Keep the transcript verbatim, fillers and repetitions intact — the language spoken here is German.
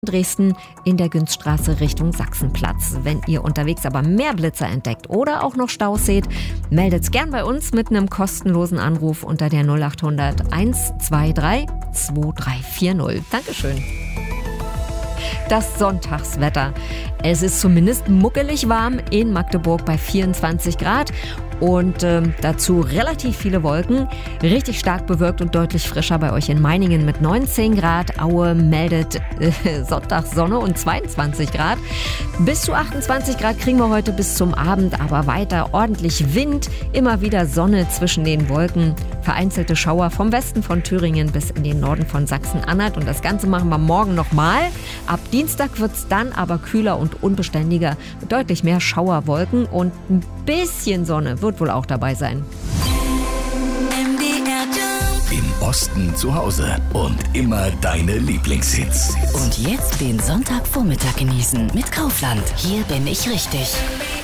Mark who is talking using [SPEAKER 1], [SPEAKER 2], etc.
[SPEAKER 1] Dresden in der Günzstraße Richtung Sachsenplatz. Wenn ihr unterwegs aber mehr Blitzer entdeckt oder auch noch Staus seht, meldet's gern bei uns mit einem kostenlosen Anruf unter der null acht hundert eins zwei drei zwei drei vier null. Dankeschön. Das Sonntagswetter. Es ist zumindest muckelig warm in Magdeburg bei vierundzwanzig Grad und äh, dazu relativ viele Wolken. Richtig stark bewölkt und deutlich frischer bei euch in Meiningen mit neunzehn Grad. Aue meldet äh, Sonntagssonne und zweiundzwanzig Grad. Bis zu achtundzwanzig Grad kriegen wir heute bis zum Abend, aber weiter ordentlich Wind. Immer wieder Sonne zwischen den Wolken. Vereinzelte Schauer vom Westen von Thüringen bis in den Norden von Sachsen-Anhalt. Und das Ganze machen wir morgen nochmal. Ab Dienstag wird es dann aber kühler und unbeständiger. Mit deutlich mehr Schauerwolken und ein bisschen Sonne wird wohl auch dabei sein.
[SPEAKER 2] Im Osten zu Hause und immer deine Lieblingshits.
[SPEAKER 3] Und jetzt den Sonntagvormittag genießen mit Kaufland. Hier bin ich richtig.